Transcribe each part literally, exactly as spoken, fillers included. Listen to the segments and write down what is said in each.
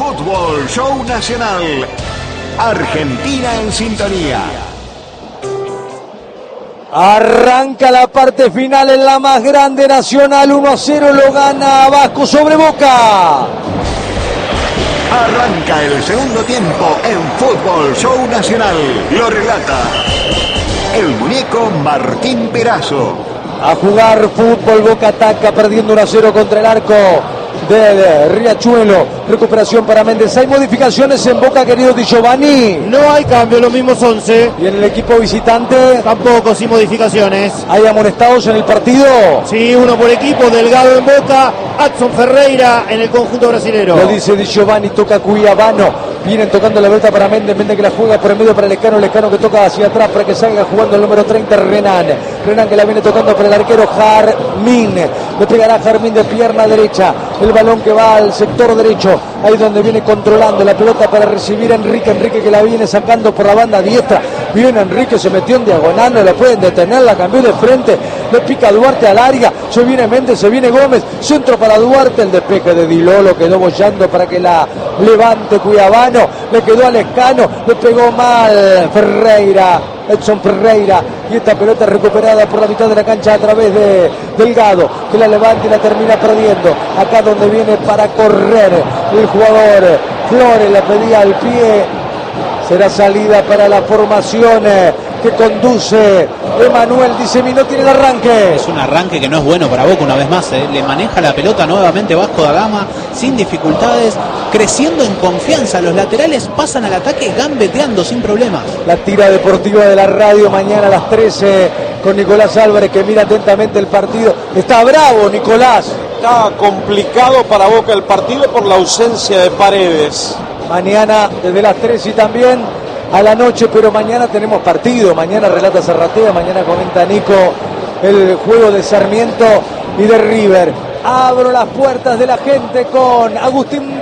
Fútbol Show Nacional. Argentina en sintonía. Arranca la parte final en la más grande. Nacional uno a cero lo gana Vasco sobre Boca. Arranca el segundo tiempo en Fútbol Show Nacional. Lo relata el muñeco Martín Perazo. A jugar fútbol, Boca ataca perdiendo uno a cero contra el arco de Riachuelo. Recuperación para Méndez. ¿Hay modificaciones en Boca, querido Di Giovanni? No hay cambio, los mismos once. ¿Y en el equipo visitante? Tampoco, sin modificaciones. ¿Hay amonestados en el partido? Sí, uno por equipo. Delgado en Boca, Adson Ferreira en el conjunto brasilero. Lo dice Di Giovanni, toca Cuiabano. Vienen tocando la pelota para Méndez, Méndez que la juega por el medio para Lescano, Lescano que toca hacia atrás para que salga jugando el número treinta, Renan. Renan que la viene tocando para el arquero Jarmín. Le pegará Jarmín de pierna derecha. El balón que va al sector derecho. Ahí donde viene controlando la pelota para recibir a Enrique. Enrique que la viene sacando por la banda diestra. Viene Enrique, se metió en diagonal, no la pueden detener, la cambió de frente. Le pica Duarte al área. Se viene Méndez, se viene Gómez. Centro para Duarte, el despeje de Di Lolo quedó bollando para que la levante Cuiabano. Le quedó a Lescano, le pegó mal Ferreira, Edson Ferreira, y esta pelota recuperada por la mitad de la cancha a través de Delgado, que la levanta y la termina perdiendo. Acá donde viene para correr el jugador Flores, la pedía al pie. Será salida para la formación que conduce Emanuel. Dice, no tiene el arranque. Es un arranque que no es bueno para Boca una vez más. ¿eh? Le maneja la pelota nuevamente Vasco da Gama sin dificultades, creciendo en confianza. Los laterales pasan al ataque gambeteando sin problemas. La tira deportiva de la radio mañana a las trece con Nicolás Álvarez, que mira atentamente el partido. Está bravo Nicolás. Está complicado para Boca el partido por la ausencia de Paredes. Mañana desde las tres y también a la noche, pero mañana tenemos partido. Mañana relata Zarratea, mañana comenta Nico el juego de Sarmiento y de River. Abro las puertas de la gente con Agustín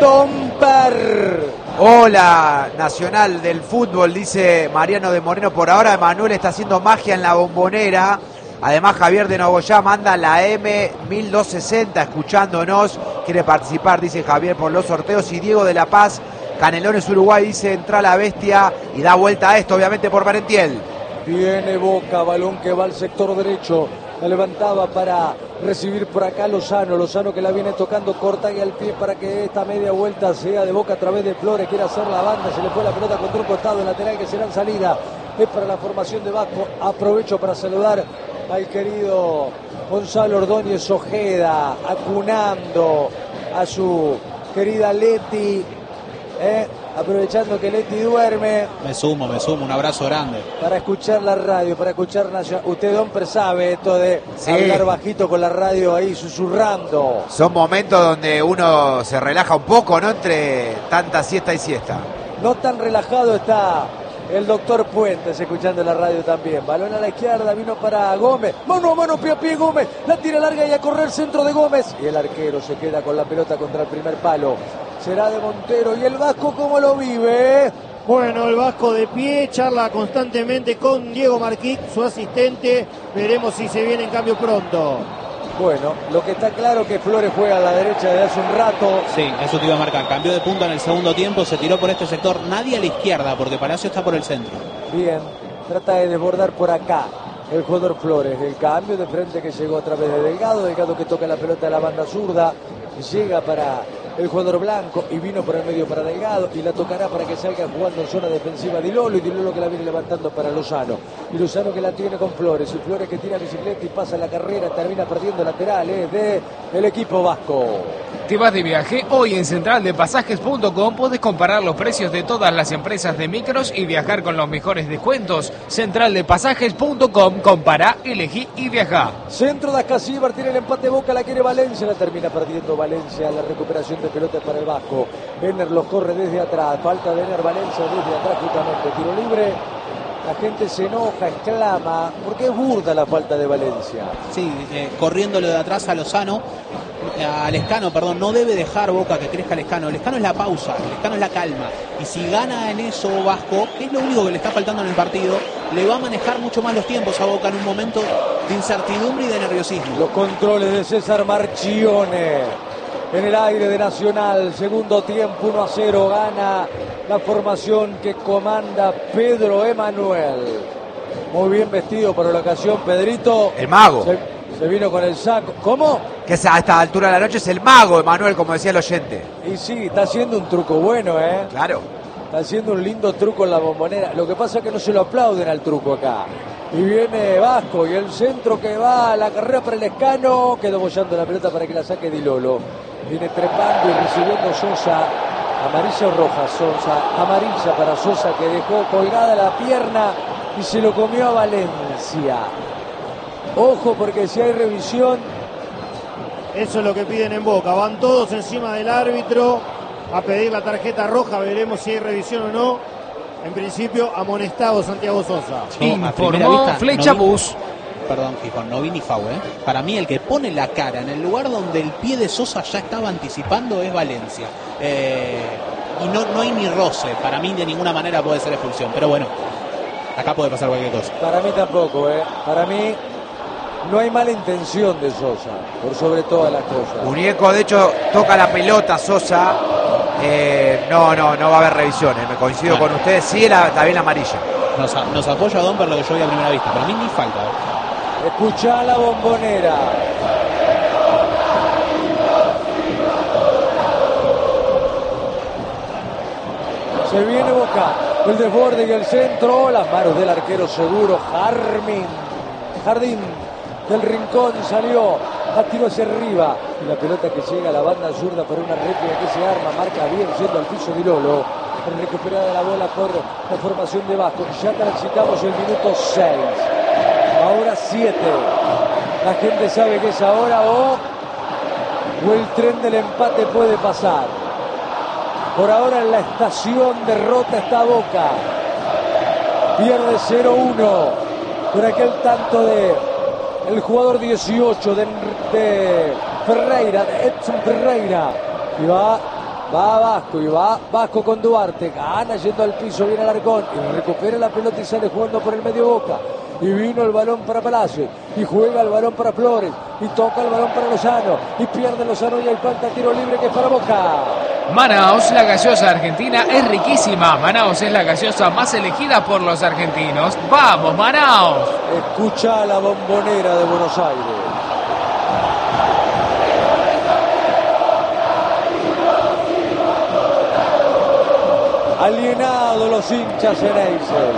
Domper. Hola, Nacional del Fútbol, dice Mariano de Moreno. Por ahora Emanuel está haciendo magia en la Bombonera. Además Javier de Nogoyá manda la M mil doscientos sesenta escuchándonos. Quiere participar, dice Javier, por los sorteos. Y Diego de La Paz, Canelones Uruguay, dice entra la bestia y da vuelta a esto, obviamente por Merentiel. Viene Boca, balón que va al sector derecho. La levantaba para recibir por acá Lozano. Lozano que la viene tocando corta y al pie para que esta media vuelta sea de Boca a través de Flores. Quiere hacer la banda, se le fue la pelota contra un costado lateral que será en salida. Es para la formación de Vasco. Aprovecho para saludar al querido Gonzalo Ordóñez Ojeda, acunando a su querida Leti. Eh, aprovechando que Leti duerme. Me sumo, me sumo, un abrazo grande. Para escuchar la radio, para escuchar Nacional. Usted, Domper, sabe esto de sí. Hablar bajito con la radio ahí susurrando. Son momentos donde uno se relaja un poco, ¿no? Entre tanta siesta y siesta. No tan relajado está el doctor Puentes escuchando la radio también. Balón a la izquierda, vino para Gómez. Mano a mano, pie a pie Gómez. La tira larga y a correr centro de Gómez. Y el arquero se queda con la pelota contra el primer palo. Será de Montero. ¿Y el Vasco cómo lo vive? Bueno, el Vasco de pie, charla constantemente con Diego Marquí, su asistente. Veremos si se viene en cambio pronto. Bueno, lo que está claro que Flores juega a la derecha desde hace un rato. Sí, eso te iba a marcar. Cambió de punta en el segundo tiempo, se tiró por este sector. Nadie a la izquierda, porque Palacio está por el centro. Bien, trata de desbordar por acá el jugador Flores. El cambio de frente que llegó a través de Delgado. Delgado que toca la pelota de la banda zurda. Llega para el jugador blanco y vino por el medio para Delgado y la tocará para que salga jugando en zona defensiva Di Lolo, y Di Lolo que la viene levantando para Lozano, y Lozano que la tiene con Flores, y Flores que tira bicicleta y pasa la carrera, termina perdiendo laterales de el equipo vasco. ¿Te vas de viaje? Hoy en central de pasajes punto com puedes comparar los precios de todas las empresas de micros y viajar con los mejores descuentos. central de pasajes punto com, compara, elegí y viaja. Centro de Ascasíbar, tiene el empate Boca, la quiere Valencia, la termina perdiendo Valencia, la recuperación de pelota para el Vasco. Ener los corre desde atrás, falta de Ener Valencia desde atrás justamente, tiro libre. La gente se enoja, exclama, porque es burda la falta de Valencia. Sí, eh, corriéndolo de atrás a Lozano, a Lescano, perdón, no debe dejar Boca que crezca Lescano. Lescano es la pausa, Lescano es la calma. Y si gana en eso Vasco, que es lo único que le está faltando en el partido, le va a manejar mucho más los tiempos a Boca en un momento de incertidumbre y de nerviosismo. Los controles de César Marchione. en el aire de Nacional. Segundo tiempo, uno a cero. Gana la formación que comanda Pedro Emanuel. Muy bien vestido para la ocasión, Pedrito. El mago. Se, se vino con el saco. ¿Cómo? Que a esta altura de la noche es el mago, Emanuel, como decía el oyente. Y sí, está haciendo un truco bueno, ¿eh? Claro. Está haciendo un lindo truco en la Bombonera. Lo que pasa es que no se lo aplauden al truco acá. Y viene Vasco y el centro que va a la carrera para el Escano. Quedó bollando la pelota para que la saque Di Lolo. Viene trepando y recibiendo Sosa. Amarilla o roja, Sosa. Amarilla para Sosa, que dejó colgada la pierna y se lo comió a Valencia. Ojo, porque si hay revisión. Eso es lo que piden en Boca. Van todos encima del árbitro a pedir la tarjeta roja. Veremos si hay revisión o no. En principio, amonestado Santiago Sosa. No, a primera Informó vista, Flecha no vi- Bus. Perdón, Gijón, no vi ni foul, ¿eh? Para mí el que pone la cara en el lugar donde el pie de Sosa ya estaba anticipando es Valencia. Eh, y no, no hay ni roce. Para mí de ninguna manera puede ser expulsión. Pero bueno, acá puede pasar cualquier cosa. Para mí tampoco, ¿eh? Para mí no hay mala intención de Sosa, por sobre todas las cosas. Muñeco, de hecho, toca la pelota Sosa. Eh, no, no, no va a haber revisiones. Me coincido Claro. con ustedes. Sí, la, está bien la amarilla. Nos, a- nos apoya Don por lo que yo vi a primera vista. Para mí ni falta. ¿eh? Escuchá la Bombonera. Se viene Boca. El desborde y el centro. Las manos del arquero seguro. Jarmin. Jardín del rincón salió. La tiró hacia arriba. Y la pelota que llega a la banda zurda para una réplica que se arma. Marca bien yendo al piso Di Lolo. Recuperada la bola por la formación de Vasco. Ya transitamos el minuto seis. Ahora siete. La gente sabe que es ahora o, o el tren del empate puede pasar. Por ahora en la estación derrota está Boca. Pierde cero uno. Con aquel tanto de el jugador dieciocho de, de Ferreira, de Edson Ferreira. Y va, va Vasco y va Vasco con Duarte. Gana yendo al piso, viene Alarcón y recupera la pelota y sale jugando por el medio Boca. Y vino el balón para Palacios, y juega el balón para Flores, y toca el balón para Lozano, y pierde Lozano y el falta tiro libre que es para Boca. Manaos, la gaseosa argentina, es riquísima. Manaos es la gaseosa más elegida por los argentinos. ¡Vamos, Manaos! Escucha la Bombonera de Buenos Aires. Alienados los hinchas ceneices,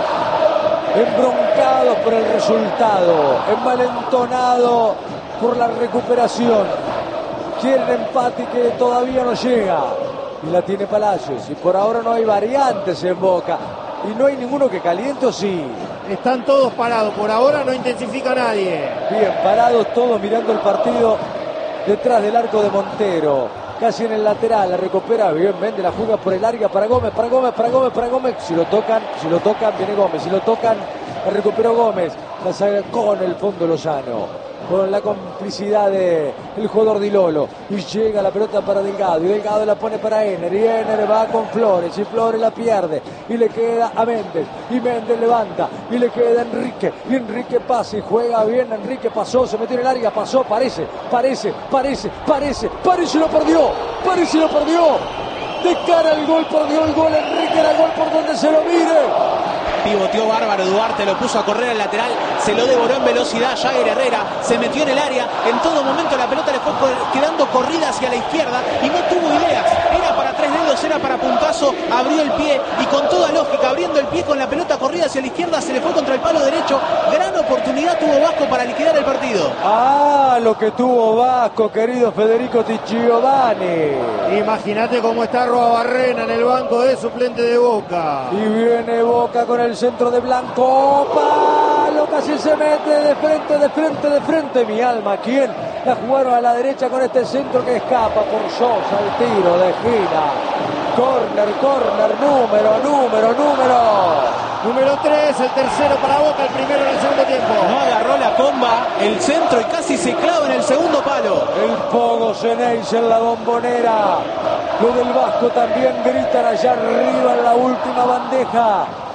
embroncados por el resultado, envalentonados por la recuperación. Quieren empate que todavía no llega. Y la tiene Palacios. Y por ahora no hay variantes en Boca. Y no hay ninguno que caliente, ¿o sí? Están todos parados. Por ahora no intensifica nadie. Bien, parados todos mirando el partido detrás del arco de Montero. Casi en el lateral, la recupera bien, vende la juega por el área para Gómez, para Gómez, para Gómez, para Gómez. Si lo tocan, si lo tocan, viene Gómez. Si lo tocan, la recuperó Gómez. La saca con el fondo Lozano. Con la complicidad de el jugador Di Lolo. Y llega la pelota para Delgado. Y Delgado la pone para Ener. Y Ener va con Flores. Y Flores la pierde. Y le queda a Méndez. Y Méndez levanta. Y le queda a Enrique. Y Enrique pasa y juega bien. Enrique pasó, se metió en el área. Pasó, parece, parece, parece, parece. Parece y lo perdió. Parece y lo perdió. De cara al gol, perdió el gol. Enrique era gol por donde se lo mire. Pivoteó bárbaro Duarte, lo puso a correr al lateral, se lo devoró en velocidad Jagger Herrera, se metió en el área, en todo momento la pelota le fue quedando corrida hacia la izquierda y no tuvo ideas, era para tres dedos, era para puntazo, abrió el pie y con toda lógica, abriendo el pie con la pelota corrida hacia la izquierda, se le fue contra el palo derecho, gran oportunidad tuvo Vasco para liquidar el partido. Ah, lo que tuvo Vasco, querido Federico Ticciovani. Imagínate cómo está Roabarrena en el banco de suplente de Boca. Y viene Boca con el centro de Blanco. Palo, casi se mete de frente, de frente, de frente. Mi alma, ¿quién? La jugaron a la derecha con este centro que escapa por Sosa, el tiro de esquina. Corner, corner, número, número, número. Número tres, el tercero para Boca, el primero en el segundo tiempo. No agarró la comba, el centro y casi se clava en el segundo palo. El Pogo Ceneice en la Bombonera. Lo del Vasco también gritan allá arriba en la última bandeja.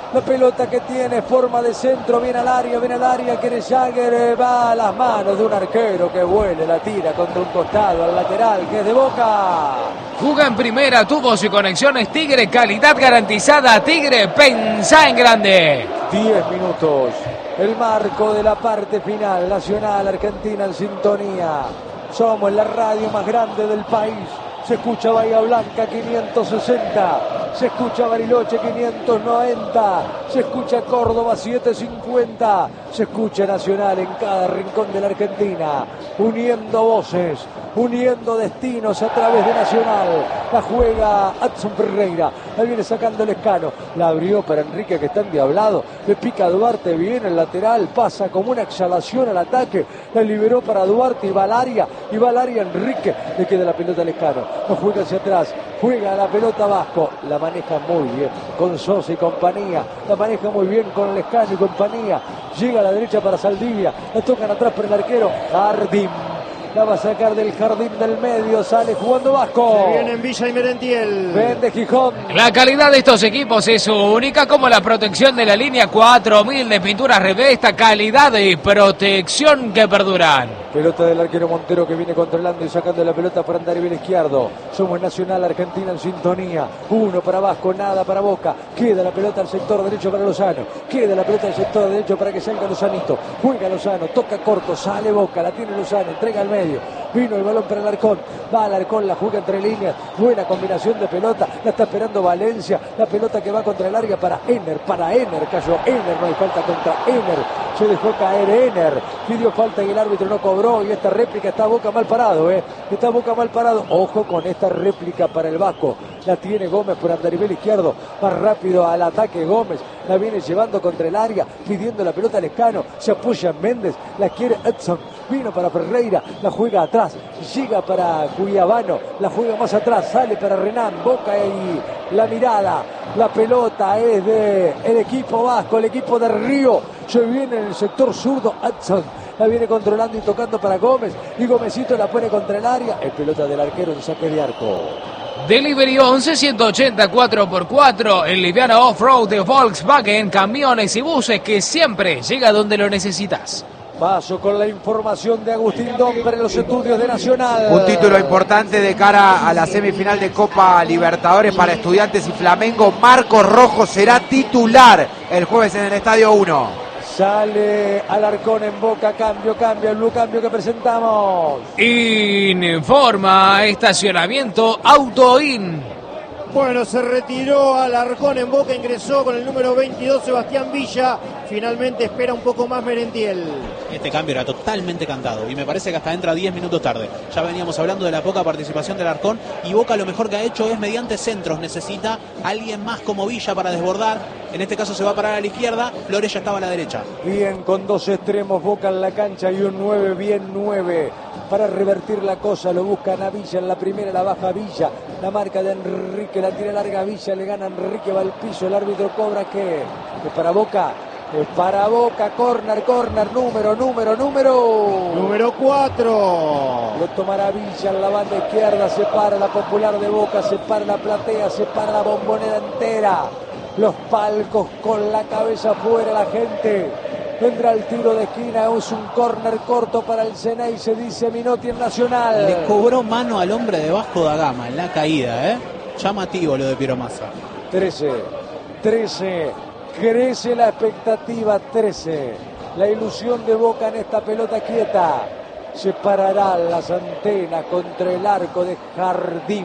La pelota que tiene forma de centro, viene al área, viene al área, quiere Jagger, va a las manos de un arquero que vuele, la tira contra un costado, al lateral, que es de Boca. Juga en primera, tuvo su conexiones Tigre, calidad garantizada. Tigre, pensá en grande. diez minutos, el marco de la parte final, Nacional, Argentina en sintonía. Somos la radio más grande del país. Se escucha Bahía Blanca quinientos sesenta, se escucha Bariloche quinientos noventa, se escucha Córdoba setecientos cincuenta, se escucha Nacional en cada rincón de la Argentina, uniendo voces, uniendo destinos a través de Nacional. La juega Adson Ferreira, la viene sacando Lescano, la abrió para Enrique que está endiablado, le pica a Duarte, viene el lateral, pasa como una exhalación al ataque, la liberó para Duarte y va al área, y va al área Enrique, le queda la pelota a Lescano. No juega hacia atrás, juega la pelota Vasco, la maneja muy bien con Sosa y compañía, la maneja muy bien con Lescano y compañía, llega a la derecha para Saldivia, la tocan atrás por el arquero Jardín, la va a sacar del jardín del medio, sale jugando Vasco. Se viene en Villa y Merentiel. Vende Gijón. La calidad de estos equipos es única, como la protección de la línea cuatro mil de pinturas Revesta, calidad y protección que perduran. Pelota del arquero Montero que viene controlando y sacando la pelota para Andarivel izquierdo. Somos Nacional, Argentina en sintonía. Uno para Vasco, nada para Boca. Queda la pelota al sector derecho para Lozano. Queda la pelota al sector derecho para que salga Lozanito. Juega Lozano, toca corto, sale Boca, la tiene Lozano, entrega al medio. Vino el balón para el Arcón. Va al Arcón, la juega entre líneas. Buena combinación de pelota. La está esperando Valencia. La pelota que va contra el área para Ener. Para Ener. Cayó Ener. No hay falta contra Ener. Se dejó caer Ener. Pidió falta y el árbitro no cobró. Y esta réplica está Boca mal parado. ¿eh? Está Boca mal parado. Ojo con esta réplica para el Vasco. La tiene Gómez por Andarivel izquierdo. Más rápido al ataque Gómez. La viene llevando contra el área. Pidiendo la pelota a Lescano. Se apoya en Méndez. La quiere Edson. Vino para Ferreira. La juega atrás. Llega para Cuyabano. La juega más atrás. Sale para Renan. Boca y la mirada. La pelota es de el equipo vasco. El equipo de Río. Se viene en el sector zurdo. Edson. La viene controlando y tocando para Gómez. Y Gómezito la pone contra el área. El pelota del arquero en saque de arco. Delivery once ciento ochenta cuatro por cuatro, el liviano off-road de Volkswagen, camiones y buses que siempre llega donde lo necesitas. Paso con la información de Agustín Domper en los estudios de Nacional. Un título importante de cara a la semifinal de Copa Libertadores para Estudiantes y Flamengo. Marcos Rojo será titular el jueves en el Estadio uno. Sale Alarcón en Boca, cambio, cambio, el blue cambio que presentamos. Informa estacionamiento Autoin. Bueno, se retiró Alarcón en Boca, ingresó con el número veintidós Sebastián Villa. Finalmente espera un poco más Merentiel. Este cambio era totalmente cantado y me parece que hasta entra diez minutos tarde. Ya veníamos hablando de la poca participación del Alarcón y Boca lo mejor que ha hecho es mediante centros. Necesita alguien más como Villa para desbordar. En este caso se va a parar a la izquierda, Flores ya estaba a la derecha. Bien, con dos extremos, Boca en la cancha y un nueve, bien nueve. Para revertir la cosa, lo buscan a Villa en la primera, la baja Villa. La marca de Enrique, la tira larga Villa, le gana Enrique, va al piso, el árbitro cobra que es para Boca. Es para Boca, corner, corner, número, número, número. Número cuatro. Lo tomará Villa en la banda izquierda, se para la Popular de Boca, se para la platea, se para la Bombonera entera. Los palcos con la cabeza afuera, la gente. Vendrá el tiro de esquina, es un córner corto para el Ceney, se dice Minotti en Nacional. Le cobró mano al hombre de Vasco da Gama en la caída, ¿eh? Llamativo lo de Piero Massa. trece, trece, crece la expectativa, trece. La ilusión de Boca en esta pelota quieta. Se pararán las antenas contra el arco de Jardín.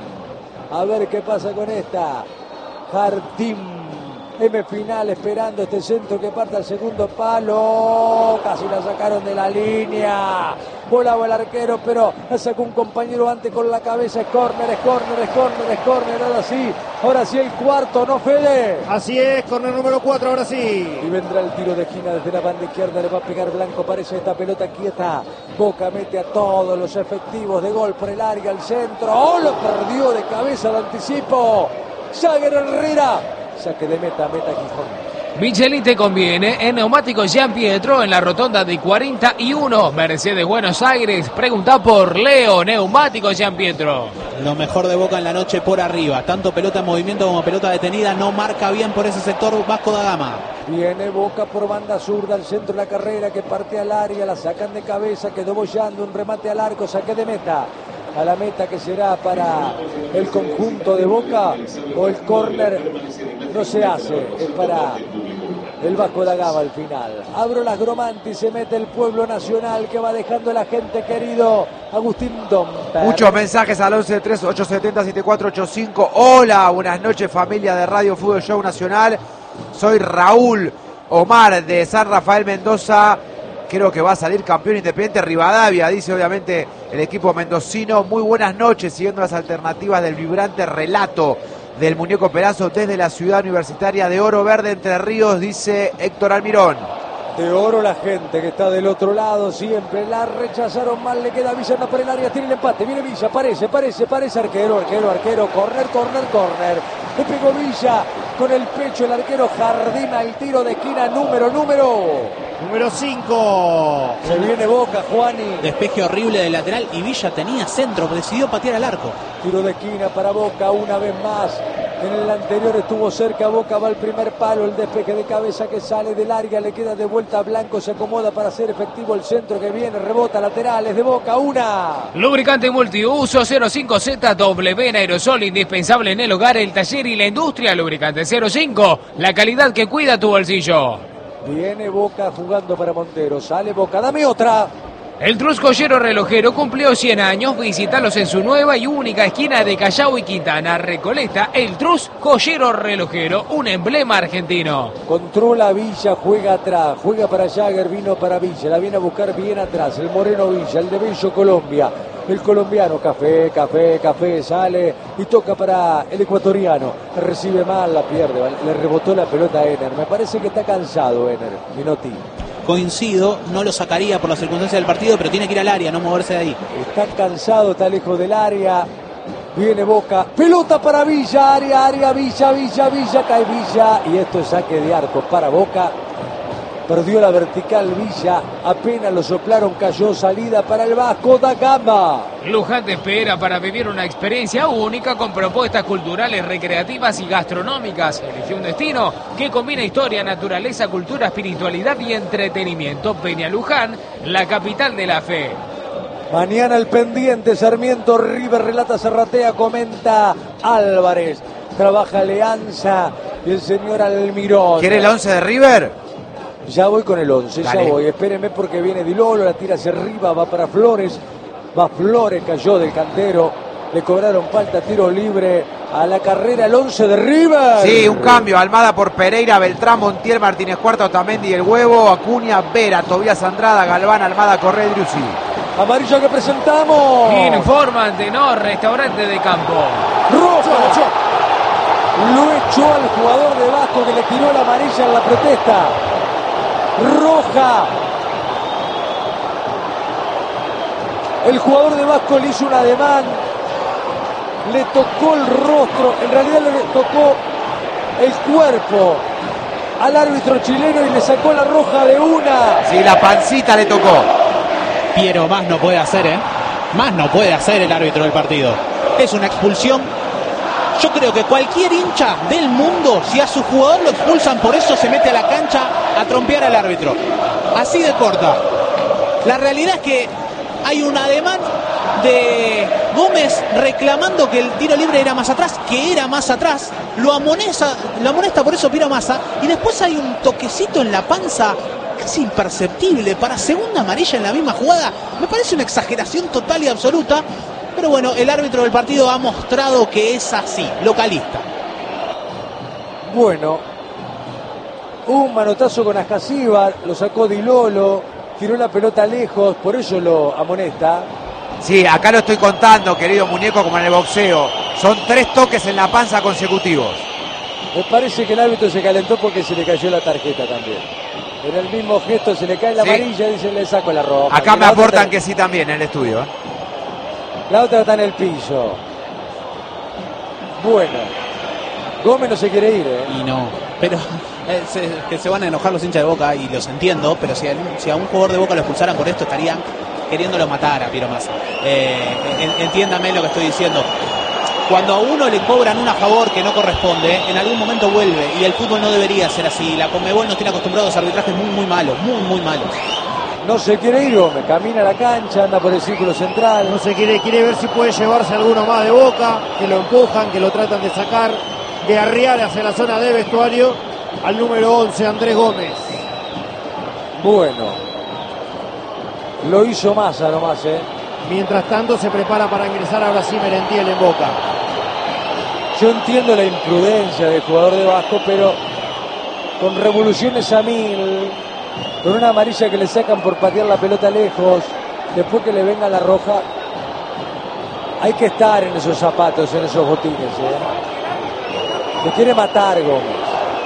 A ver qué pasa con esta. Jardín. M final esperando este centro que parte al segundo palo. Casi la sacaron de la línea. Volaba el arquero, pero la sacó un compañero antes con la cabeza. Es córner, es córner, es córner, es córner. Ahora sí, ahora sí el cuarto, ¿no, Fede? Así es, córner número cuatro, ahora sí. Y vendrá el tiro de esquina desde la banda izquierda. Le va a pegar Blanco, parece esta pelota quieta. Boca mete a todos los efectivos de gol por el área, al centro. ¡Oh, lo perdió de cabeza de anticipo! Jagger Herrera. Saque de meta, meta Gijón. Michelin te conviene en Neumáticos Gian Pietro en la rotonda de cuarenta y uno, Mercedes Buenos Aires. Pregunta por Leo, Neumáticos Gian Pietro. Lo mejor de Boca en la noche por arriba. Tanto pelota en movimiento como pelota detenida. No marca bien por ese sector Vasco da Gama. Viene Boca por banda zurda, al centro de la carrera, que parte al área, la sacan de cabeza, quedó bollando, un remate al arco, saque de meta. A la meta que será para el conjunto de Boca, o el córner no se hace, es para el Vasco da Gama al final. Abro las Gromanti, se mete el pueblo nacional que va dejando la gente querido Agustín Domper. Muchos mensajes al once tres ocho siete cero siete cuatro ocho cinco. Hola, buenas noches familia de Radio Fútbol Show Nacional. Soy Raúl Omar de San Rafael Mendoza. Creo que va a salir campeón Independiente Rivadavia, dice obviamente el equipo mendocino. Muy buenas noches, siguiendo las alternativas del vibrante relato del Muñeco Perazo desde la ciudad universitaria de Oro Verde, Entre Ríos, dice Héctor Almirón. De oro la gente que está del otro lado siempre. La rechazaron mal, le queda Villa, anda por el área, tiene el empate. Viene Villa, parece, parece, parece arquero, arquero, arquero. Corner, corner, corner. Le pegó Villa con el pecho el arquero Jardín al tiro de esquina número, número. Número cinco. Se viene Boca, Juani. Despeje horrible del lateral y Villa tenía centro, decidió patear al arco. Tiro de esquina para Boca una vez más. En el anterior estuvo cerca Boca, va al primer palo, el despeje de cabeza que sale del área, le queda de vuelta a Blanco, se acomoda para hacer efectivo el centro que viene, rebota laterales de Boca, una. Lubricante multiuso cero cinco Z W en aerosol, indispensable en el hogar, el taller y la industria. Lubricante cero cinco, la calidad que cuida tu bolsillo. Viene Boca jugando para Montero, sale Boca, dame otra. El Trus Joyero Relojero cumplió cien años. Visítalos en su nueva y única esquina de Callao y Quintana. Recoleta, el Trus Joyero Relojero, un emblema argentino. Controla Villa, juega atrás, juega para Jagger, vino para Villa, la viene a buscar bien atrás, el Moreno Villa, el de Bello Colombia, el colombiano, café, café, café, sale y toca para el ecuatoriano, recibe mal, la pierde, le rebotó la pelota a Ener, me parece que está cansado Ener, Minotti. Coincido, no lo sacaría por las circunstancias del partido, pero tiene que ir al área, no moverse de ahí. Está cansado, está lejos del área. Viene Boca, pelota para Villa, área, área, Villa, Villa, Villa, cae Villa. Y esto es saque de arco para Boca. Perdió la vertical Villa, apenas lo soplaron, cayó, salida para el Vasco da Gama. Luján te espera para vivir una experiencia única con propuestas culturales, recreativas y gastronómicas. Elige un destino que combina historia, naturaleza, cultura, espiritualidad y entretenimiento. Peña Luján, la capital de la fe. Mañana el pendiente, Sarmiento, River, relata Serratea, comenta Álvarez. Trabaja Alianza y el señor Almirón. ¿Quiere el once de River? Ya voy con el once, Dale. ya voy. Espérenme porque viene Di Lolo, la tira hacia arriba, va para Flores. Va Flores, cayó del cantero. Le cobraron falta, tiro libre a la carrera, el once de River. Sí, un cambio. Almada por Pereira, Beltrán, Montiel, Martínez Cuarta, Otamendi, El Huevo, Acuña, Vera, Tobías Andrada, Galván, Almada, Correa, Driussi. Amarillo que presentamos. Informan de no restaurante de campo. Roja. Lo echó al jugador de Vasco que le tiró la amarilla en la protesta. Roja. El jugador de Vasco le hizo un ademán, le tocó el rostro, en realidad le tocó el cuerpo al árbitro chileno y le sacó la roja de una. Sí, la pancita le tocó. Piero, más no puede hacer, ¿eh? Más no puede hacer el árbitro del partido. Es una expulsión. Yo creo que cualquier hincha del mundo, si a su jugador lo expulsan por eso, se mete a la cancha a trompear al árbitro. Así de corta. La realidad es que hay un ademán de Gómez reclamando que el tiro libre era más atrás, que era más atrás. Lo amonesta, lo amonesta por eso Piero Massa. Y después hay un toquecito en la panza casi imperceptible para segunda amarilla en la misma jugada. Me parece una exageración total y absoluta. Pero bueno, el árbitro del partido ha mostrado que es así, localista. Bueno, un manotazo con Ascasíbar, lo sacó Di Lolo, tiró la pelota lejos, por eso lo amonesta. Sí, acá lo estoy contando, querido muñeco, como en el boxeo. Son tres toques en la panza consecutivos. Me parece que el árbitro se calentó porque se le cayó la tarjeta también. En el mismo gesto se le cae la sí. amarilla y dice le saco la roja. Acá y me aportan está... que sí también en el estudio. ¿eh? La otra está en el piso. Bueno, Gómez no se quiere ir, ¿eh? Y no, pero eh, se, que se van a enojar los hinchas de Boca y los entiendo, pero si a, si a un jugador de Boca lo expulsaran por esto estarían queriéndolo matar a Piero Massa. Eh, en, entiéndame lo que estoy diciendo. Cuando a uno le cobran un a favor que no corresponde, en algún momento vuelve, y el fútbol no debería ser así. La Conmebol nos tiene acostumbrados a arbitrajes muy, muy malos, muy, muy malos. No se quiere ir Gómez, camina a la cancha, anda por el círculo central. No se quiere, quiere ver si puede llevarse alguno más de Boca, que lo empujan, que lo tratan de sacar, de arriar hacia la zona de vestuario al número once, Andrés Gómez. Bueno, lo hizo Massa nomás, ¿eh? Mientras tanto se prepara para ingresar ahora sí Merentiel en Boca. Yo entiendo la imprudencia del jugador de Vasco, pero con revoluciones a mil, con una amarilla que le sacan por patear la pelota lejos, después que le venga la roja, hay que estar en esos zapatos, en esos botines, ¿eh? Le quiere matar Gómez.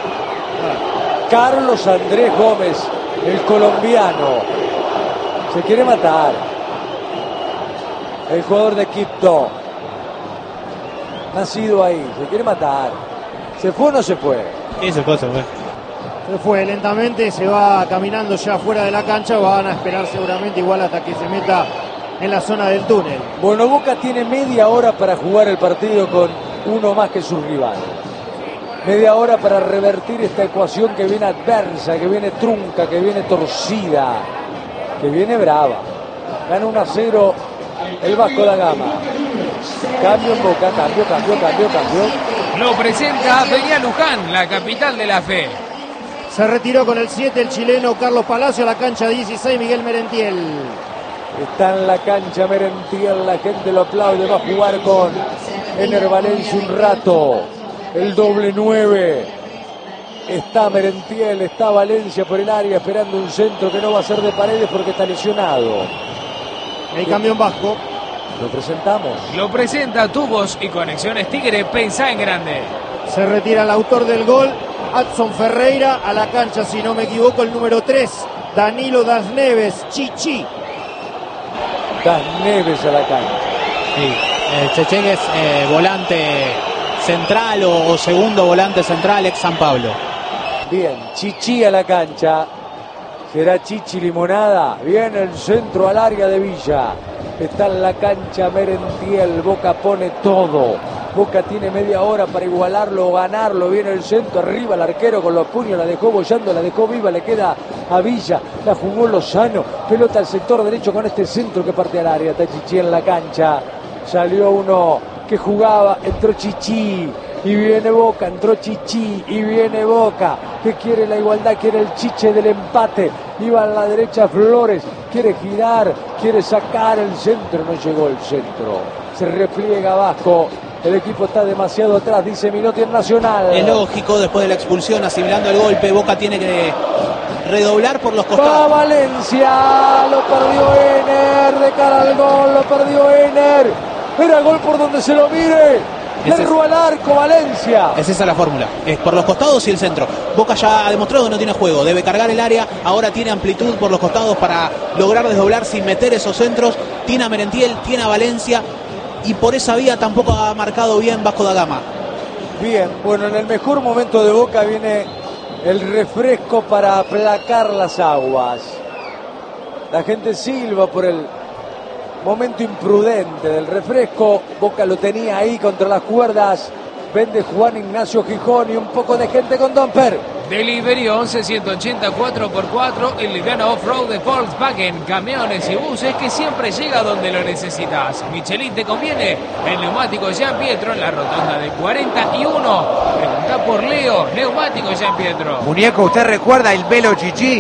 Carlos Andrés Gómez, el colombiano, se quiere matar. El jugador de Quito, nacido ahí, se quiere matar. ¿Se fue o no se fue? Sí, se fue, se fue. Se fue lentamente, se va caminando ya fuera de la cancha, van a esperar seguramente igual hasta que se meta en la zona del túnel. Bueno, Boca tiene media hora para jugar el partido con uno más que su rival. Media hora para revertir esta ecuación que viene adversa, que viene trunca, que viene torcida, que viene brava. Gana uno a cero el Vasco da Gama. Cambio en Boca, cambio, cambio, cambio, cambio. Lo presenta Peña Luján, la capital de la fe. Se retiró con el siete el chileno Carlos Palacio, a la cancha dieciséis Miguel Merentiel. Está en la cancha Merentiel, la gente lo aplaude, va a jugar con Ener Valencia un rato. El doble nueve. Está Merentiel, está Valencia por el área esperando un centro que no va a ser de Paredes porque está lesionado. El cambio en Vasco. Lo presentamos. Lo presenta Tubos y Conexiones Tigre, pensá en grande. Se retira el autor del gol, Adson Ferreira, a la cancha, si no me equivoco, el número tres, Danilo Das Neves, Chichi. Das Neves a la cancha. Sí, eh, Chechen es eh, volante central o, o segundo volante central, ex San Pablo. Bien, Chichi a la cancha. Será Chichi Limonada. Viene el centro al área de Villa. Está en la cancha Merentiel. Boca pone todo. Boca tiene media hora para igualarlo o ganarlo. Viene el centro arriba, el arquero con los puños. La dejó bollando, la dejó viva. Le queda a Villa. La jugó Lozano. Pelota al sector derecho con este centro que parte al área. Está Chichi en la cancha. Salió uno que jugaba. Entró Chichi. Y viene Boca, entró Chichi, y viene Boca, que quiere la igualdad, quiere el chiche del empate, iba a la derecha Flores, quiere girar, quiere sacar el centro, no llegó el centro, se repliega Vasco, el equipo está demasiado atrás, dice Minotti en Nacional. Es lógico, después de la expulsión, asimilando el golpe, Boca tiene que redoblar por los Va costados. Valencia, lo perdió Ener, de cara al gol, lo perdió Ener, era gol por donde se lo mire. Perro al arco, Valencia. Es esa la fórmula, es por los costados y el centro. Boca ya ha demostrado que no tiene juego, debe cargar el área, ahora tiene amplitud por los costados para lograr desdoblar sin meter esos centros. Tiene a Merentiel, tiene a Valencia, y por esa vía tampoco ha marcado bien Vasco da Gama. Bien, bueno, en el mejor momento de Boca viene el refresco para aplacar las aguas. La gente silba por el momento imprudente del refresco. Boca lo tenía ahí contra las cuerdas. Vende Juan Ignacio Gijón y un poco de gente con Domper. Delivery once ciento ochenta cuatro por cuatro, el liviano off-road de Volkswagen, camiones y buses que siempre llega donde lo necesitas. Michelin te conviene, el neumático Gian Pietro en la rotonda de cuarenta y uno. Pregunta por Leo, neumático Gian Pietro. Muñeco, ¿usted recuerda el Velo Chichi?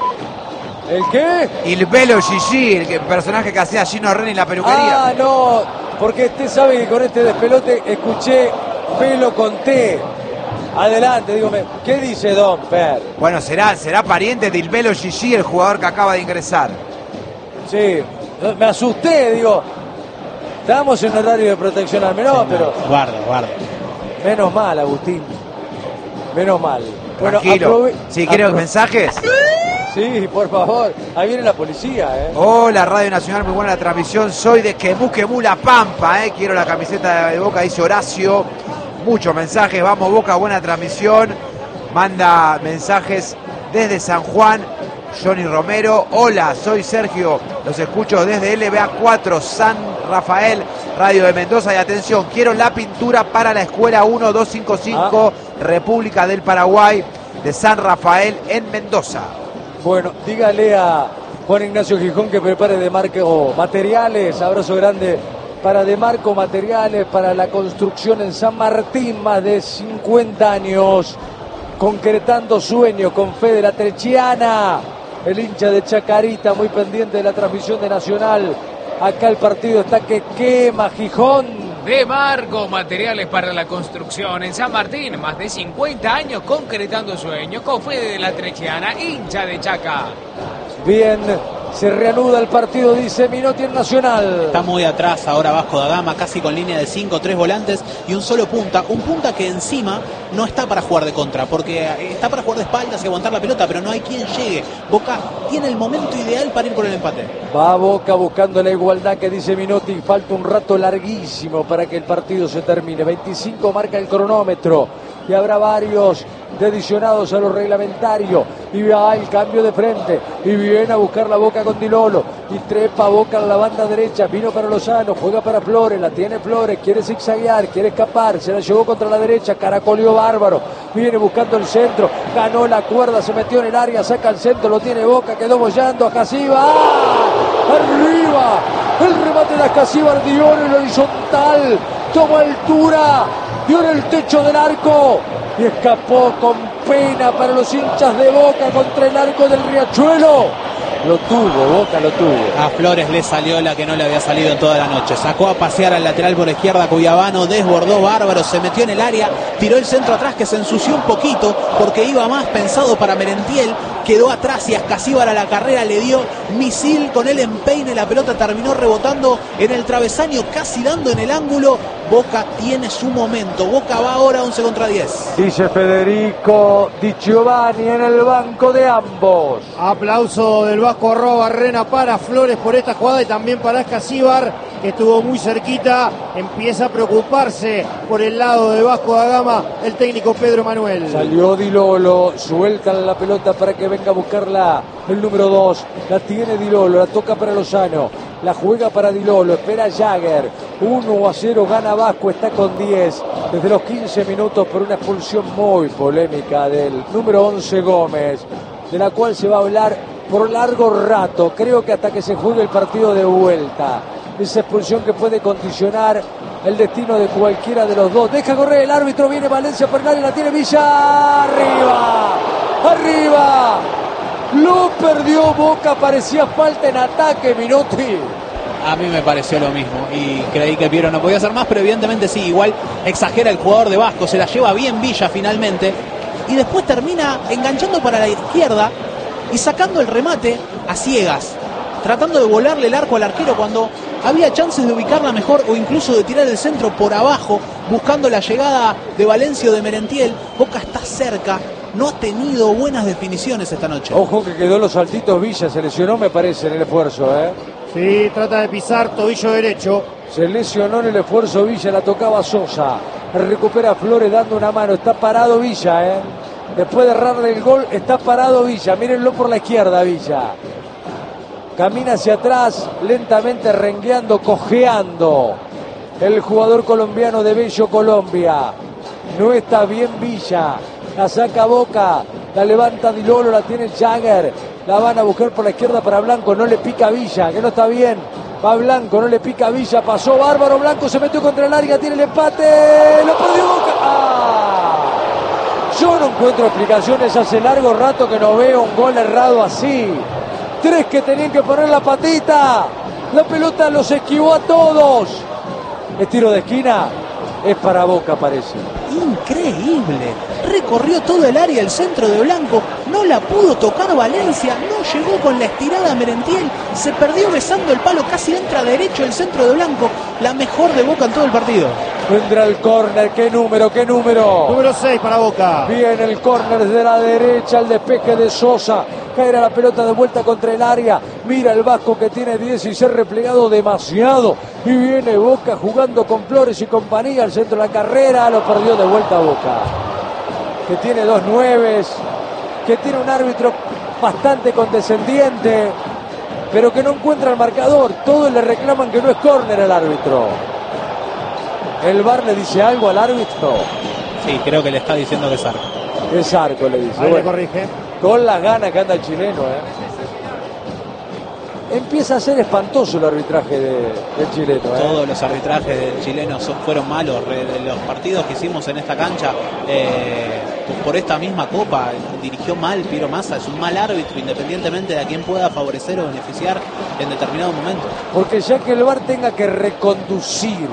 ¿El qué? El Velo Chichi, el que- personaje que hacía Gino Reni en la peluquería. Ah, no, porque usted sabe que con este despelote escuché pelo con T. Adelante, dígame, ¿qué dice Domper? Bueno, será, será pariente del Velo Chichi, el jugador que acaba de ingresar. Sí, me asusté, digo. Estamos en horario de protección al menor, pero Guarda, guarda. menos mal, Agustín. Menos mal. Tranquilo. aprove- Si quiere apro- mensajes. Sí, por favor. Ahí viene la policía, ¿eh? Hola, Radio Nacional, muy buena la transmisión. Soy de Quemú, Quemú, La Pampa, ¿eh? Quiero la camiseta de Boca, dice Horacio. Muchos mensajes, vamos Boca, buena transmisión. Manda mensajes desde San Juan, Johnny Romero. Hola, soy Sergio, los escucho desde L B A cuatro, San Rafael, Radio de Mendoza. Y atención, quiero la pintura para la escuela uno dos cinco cinco, ah. República del Paraguay, de San Rafael en Mendoza. Bueno, dígale a Juan Ignacio Gijón que prepare De Marco materiales. Abrazo grande para De Marco Materiales, para la construcción en San Martín, más de cincuenta años, concretando sueños con fe de la Trechiana. El hincha de Chacarita, muy pendiente de la transmisión de Nacional. Acá el partido está que quema, Gijón. De Marco Materiales para la construcción en San Martín, más de cincuenta años concretando sueños con fe de la Trechiana, hincha de Chaca. Bien, se reanuda el partido, dice Minotti en Nacional. Está muy atrás ahora Vasco da Gama, casi con línea de cinco, tres volantes y un solo punta. Un punta que encima no está para jugar de contra, porque está para jugar de espaldas y aguantar la pelota, pero no hay quien llegue. Boca tiene el momento ideal para ir por el empate. Va Boca buscando la igualdad, que dice Minotti. Falta un rato larguísimo para que el partido se termine. veinticinco marca el cronómetro. Y habrá varios adicionados a lo reglamentario. Y va el cambio de frente. Y viene a buscar la Boca con Di Lolo. Y trepa Boca en la banda derecha. Vino para Lozano. Juega para Flores. La tiene Flores. Quiere zigzaguear. Quiere escapar. Se la llevó contra la derecha. Caracoleó bárbaro. Viene buscando el centro. Ganó la cuerda. Se metió en el área. Saca el centro. Lo tiene Boca. Quedó bollando a Casiva. ¡Ah! ¡Arriba! El remate de Casiva. Dio en el horizontal. Tomó altura. Dio en el techo del arco y escapó con pena para los hinchas de Boca contra el arco del Riachuelo. Lo tuvo, Boca lo tuvo. A Flores le salió la que no le había salido en toda la noche. Sacó a pasear al lateral por izquierda Cuyabano, desbordó bárbaro, se metió en el área, tiró el centro atrás que se ensució un poquito porque iba más pensado para Merentiel. Quedó atrás y Ascasíbar a la carrera le dio misil con el empeine. La pelota terminó rebotando en el travesaño, casi dando en el ángulo. Boca tiene su momento. Boca va ahora once contra diez. Dice Federico Di Giovanni en el banco de ambos. Aplauso del Vasco Arrobarrena para Flores por esta jugada y también para Ascasíbar, que estuvo muy cerquita. Empieza a preocuparse por el lado de Vasco da Gama el técnico Pedro Manuel. Salió Di Lolo, sueltan la pelota para que venga a buscarla el número dos. La tiene Di Lolo, la toca para Lozano. La juega para Di Lolo, espera Jagger. uno a cero gana Vasco, está con diez. Desde los quince minutos por una expulsión muy polémica del número once Gómez, de la cual se va a hablar por largo rato. Creo que hasta que se juegue el partido de vuelta. Esa expulsión que puede condicionar el destino de cualquiera de los dos. Deja correr el árbitro, viene Valencia Fernández, la tiene Villa. ¡Arriba! ¡Arriba! Lo perdió Boca, parecía falta en ataque, Minotti. A mí me pareció lo mismo y creí que Piero no podía hacer más, pero evidentemente sí, igual exagera el jugador de Vasco, se la lleva bien Villa finalmente y después termina enganchando para la izquierda y sacando el remate a ciegas, tratando de volarle el arco al arquero cuando había chances de ubicarla mejor o incluso de tirar el centro por abajo, buscando la llegada de Valencia o de Merentiel. Boca está cerca. No ha tenido buenas definiciones esta noche. Ojo que quedó los saltitos Villa, se lesionó me parece en el esfuerzo, ¿eh? Sí, trata de pisar tobillo derecho. Se lesionó en el esfuerzo Villa, la tocaba Sosa. Recupera Flores dando una mano, está parado Villa, ¿eh? Después de errarle el gol, está parado Villa, mírenlo por la izquierda Villa. Camina hacia atrás, lentamente rengueando, cojeando. El jugador colombiano de Bello Colombia. No está bien Villa. La saca Boca, la levanta Di Lolo, la tiene Jagger, la van a buscar por la izquierda para Blanco, no le pica Villa, que no está bien, va Blanco, no le pica Villa, pasó bárbaro, Blanco se metió contra el área, tiene el empate, lo perdió Boca. ¡Ah! Yo no encuentro explicaciones, hace largo rato que no veo un gol errado así. Tres que tenían que poner la patita, la pelota los esquivó a todos. El tiro de esquina es para Boca, parece. Increíble, recorrió todo el área el centro de Blanco, no la pudo tocar Valencia, no llegó con la estirada Merentiel, se perdió besando el palo, casi entra derecho el centro de Blanco, la mejor de Boca en todo el partido. Vendrá el córner, qué número, qué número. Número seis para Boca. Viene el córner desde la derecha, el despeje de Sosa, caerá la pelota de vuelta contra el área, mira el Vasco que tiene diez y se ha replegado demasiado, y viene Boca jugando con Flores y compañía, al centro de la carrera, lo perdió de vuelta Boca, que tiene dos nueves, que tiene un árbitro bastante condescendiente, pero que no encuentra el marcador. Todos le reclaman que no es córner al árbitro. ¿El V A R le dice algo al árbitro? Sí, creo que le está diciendo que es arco. Es arco, le dice. Ahí Bueno, le corrige. con las ganas que anda el chileno, ¿eh? Empieza a ser espantoso el arbitraje de, del chileno, ¿eh? Todos los arbitrajes del chileno son- fueron malos. Re- de los partidos que hicimos en esta cancha, eh, por esta misma copa, dirigió mal Piero Massa. Es un mal árbitro, independientemente de a quién pueda favorecer o beneficiar en determinado momento. Porque ya que el V A R tenga que reconducir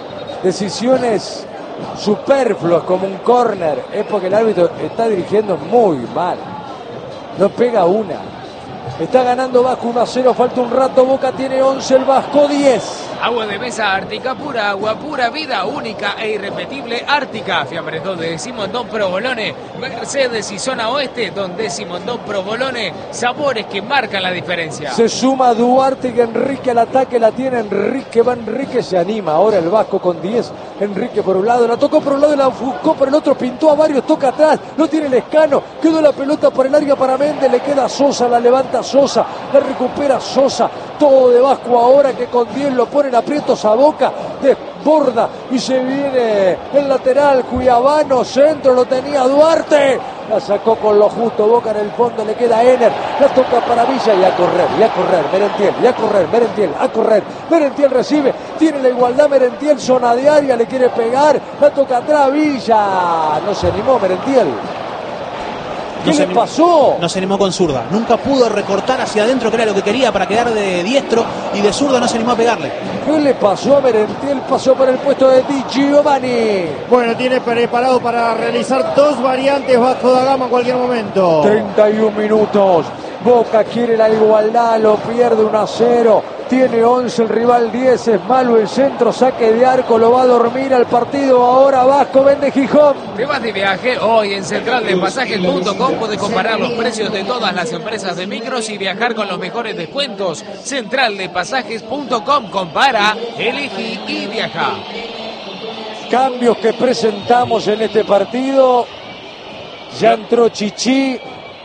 decisiones superfluas como un córner, es porque el árbitro está dirigiendo muy mal. No pega una. Está ganando Vasco uno a cero, falta un rato, Boca tiene once, el Vasco diez. Agua de mesa Ártica, pura agua, pura vida, única e irrepetible Ártica. Fiambres dos de Simondón Provolone, Mercedes y Zona Oeste, donde Simondón Provolone, sabores que marcan la diferencia. Se suma Duarte y Enrique al ataque, la tiene Enrique, va Enrique, se anima ahora el Vasco con diez, Enrique por un lado, la tocó por un lado y la buscó por el otro, pintó a varios, toca atrás, no tiene el Lescano, quedó la pelota por el área para Méndez, le queda Sosa, la levanta Sosa, la recupera Sosa, todo de Vasco ahora que con diez lo ponen aprietos a Boca, desborda y se viene el lateral cuiabano, centro lo tenía Duarte, la sacó con lo justo, Boca en el fondo, le queda Ener, la toca para Villa y a correr, y a correr, Merentiel, y a correr, Merentiel, a correr, Merentiel recibe, tiene la igualdad, Merentiel, zona de área, le quiere pegar, la toca atrás, Villa, no se animó Merentiel. ¿Qué No se le animó- pasó? No se animó con zurda. Nunca pudo recortar hacia adentro, que era lo que quería, para quedar de diestro, y de zurda no se animó a pegarle. ¿Qué le pasó a Merentiel? Pasó por el puesto de Di Giovanni. Bueno, tiene preparado para realizar dos variantes Vasco da Gama en cualquier momento. treinta y un minutos. Boca quiere la igualdad, lo pierde uno a cero. Tiene once, el rival diez, es malo el centro, saque de arco, lo va a dormir al partido. Ahora Vasco vende Gijón. ¿Te vas de viaje? Hoy en central de pasajes punto com puedes comparar los precios de todas las empresas de micros y viajar con los mejores descuentos. central de pasajes punto com, compara, elegí y viaja. Cambios que presentamos en este partido. Ya entró Chichi.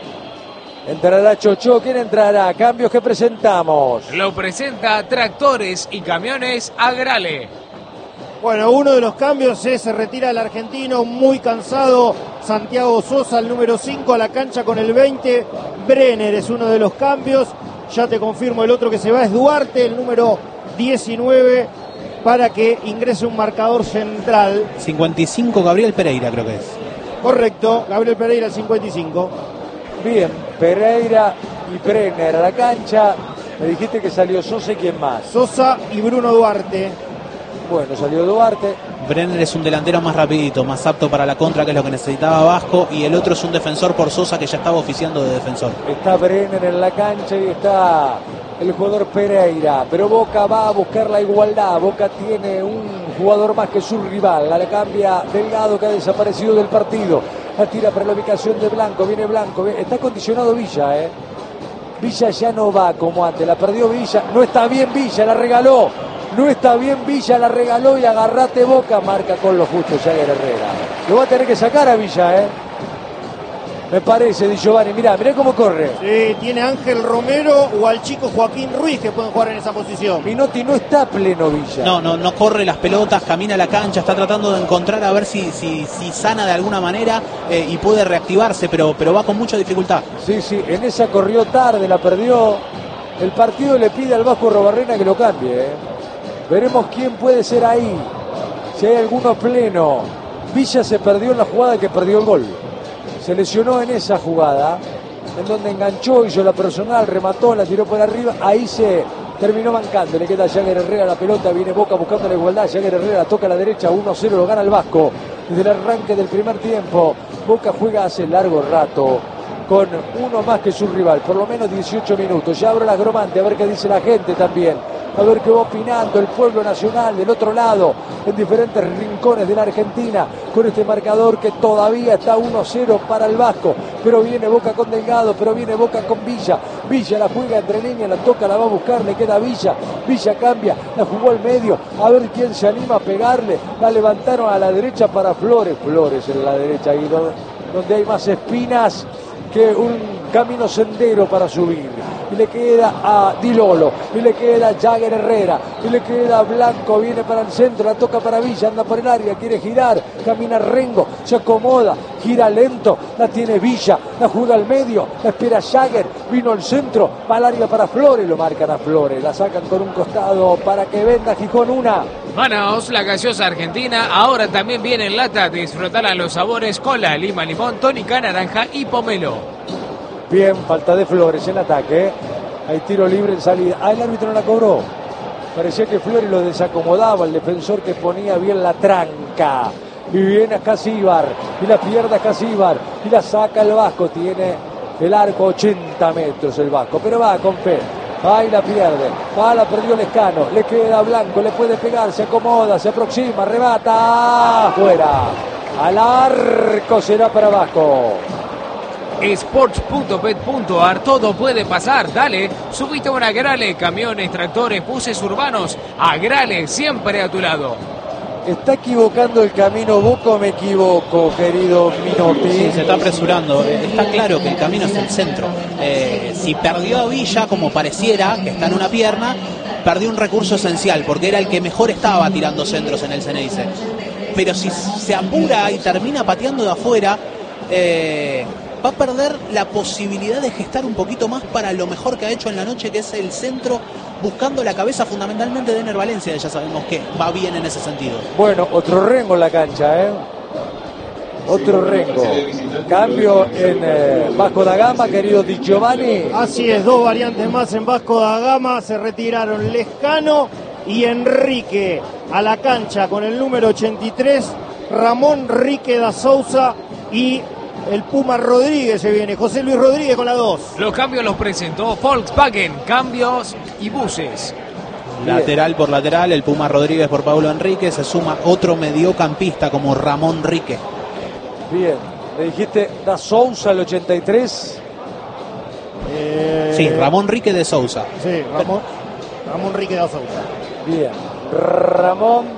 Entrará Chocho. ¿Quién entrará? Cambios que presentamos. Lo presenta Tractores y Camiones Agrale. Bueno, uno de los cambios es se retira el argentino muy cansado Santiago Sosa, el número cinco, a la cancha con el veinte. Brenner es uno de los cambios. Ya te confirmo, el otro que se va es Duarte, el número diecinueve, para que ingrese un marcador central. cincuenta y cinco Gabriel Pereira, creo que es. Correcto, Gabriel Pereira, el cincuenta y cinco. Bien, Pereira y Brenner a la cancha. Me dijiste que salió Sosa y quién más. Sosa y Bruno Duarte. Bueno, salió Duarte. Brenner es un delantero más rapidito, más apto para la contra, que es lo que necesitaba Vasco, y el otro es un defensor por Sosa, que ya estaba oficiando de defensor. Está Brenner en la cancha y está el jugador Pereira. Pero Boca va a buscar la igualdad. Boca tiene un jugador más que su rival. La le cambia Delgado, que ha desaparecido del partido. La tira para la ubicación de Blanco. Viene Blanco. Está condicionado Villa, ¿eh? Villa ya no va como antes. La perdió Villa. No está bien Villa, la regaló. No está bien Villa, la regaló y agarrate Boca. Marca con lo justo Jagger Herrera. Lo va a tener que sacar a Villa, ¿eh? Me parece, Di Giovanni. Mirá, mirá cómo corre. Sí, tiene Ángel Romero o al chico Joaquín Ruiz que pueden jugar en esa posición. Minotti no está pleno Villa. No, no, no corre las pelotas, camina a la cancha, está tratando de encontrar a ver si, si, si sana de alguna manera eh, y puede reactivarse, pero, pero va con mucha dificultad. Sí, sí, en esa corrió tarde, la perdió. El partido le pide al Vasco Robarrena que lo cambie, ¿eh? Veremos quién puede ser ahí. Si hay alguno pleno. Villa se perdió en la jugada que perdió el gol. Se lesionó en esa jugada, en donde enganchó, hizo la personal, remató, la tiró por arriba. Ahí se terminó mancando. Le queda a Jagger Herrera la pelota. Viene Boca buscando la igualdad. Jagger Herrera toca a la derecha. uno a cero lo gana el Vasco. Desde el arranque del primer tiempo. Boca juega hace largo rato con uno más que su rival, por lo menos dieciocho minutos. Ya abro la gromante a ver qué dice la gente también, a ver qué va opinando el pueblo nacional del otro lado, en diferentes rincones de la Argentina, con este marcador que todavía está uno a cero para el Vasco, pero viene Boca con Delgado, pero viene Boca con Villa. Villa la juega entre líneas, la toca, la va a buscar, le queda Villa. Villa cambia, la jugó al medio, a ver quién se anima a pegarle. La levantaron a la derecha para Flores. Flores en la derecha, ahí donde hay más espinas que un camino sendero para subir. Y le queda a Di Lolo, y le queda a Jagger Herrera, y le queda a Blanco, viene para el centro, la toca para Villa, anda por el área, quiere girar, camina Rengo, se acomoda, gira lento, la tiene Villa, la juega al medio, la espera Jagger, vino al centro, va al área para Flores, lo marcan a Flores, la sacan con un costado para que venda Gijón una. Manaos, la gaseosa argentina, ahora también viene en lata, disfrutar a los sabores cola, lima, limón, tónica, naranja y pomelo. Bien, falta de Flores en ataque. Hay tiro libre en salida. Ah, el árbitro no la cobró. Parecía que Flores lo desacomodaba, el defensor que ponía bien la tranca. Y viene a Casíbar. Y la pierde a Casíbar. Y la saca el Vasco. Tiene el arco ochenta metros el Vasco. Pero va con fe. Ahí la pierde. Ah, la perdió Lescano. Le queda Blanco. Le puede pegar. Se acomoda. Se aproxima. Rebata. Fuera. Al arco será para Vasco. Sports punto bet punto ar, todo puede pasar, dale, subite a una Agrale, camiones, tractores, buses urbanos, Agrale, siempre a tu lado. ¿Está equivocando el camino Boca o me equivoco, querido Minotti? Sí, se está apresurando. Está claro que el camino es el centro. Eh, si perdió a Villa, como pareciera, que está en una pierna, perdió un recurso esencial, porque era el que mejor estaba tirando centros en el Ceneice. Pero si se apura y termina pateando de afuera, eh, va a perder la posibilidad de gestar un poquito más para lo mejor que ha hecho en la noche, que es el centro, buscando la cabeza fundamentalmente de Ener Valencia. Ya sabemos que va bien en ese sentido. Bueno, otro Rengo en la cancha, ¿eh? Otro Rengo. Cambio en eh, Vasco da Gama, querido Di Giovanni. Así es, dos variantes más en Vasco da Gama. Se retiraron Lescano y Enrique a la cancha con el número ochenta y tres. Ramón Rique da Souza y el Puma Rodríguez se viene. José Luis Rodríguez con la dos. Los cambios los presentó Volkswagen, cambios y buses. Bien. Lateral por lateral, el Puma Rodríguez por Pablo Enrique. Se suma otro mediocampista como Ramón Rique. Bien, le dijiste da Souza el ochenta y tres. Eh... Sí, Ramón Rique de Souza. Sí, Ramón, Ramón Rique da Souza. Bien, Ramón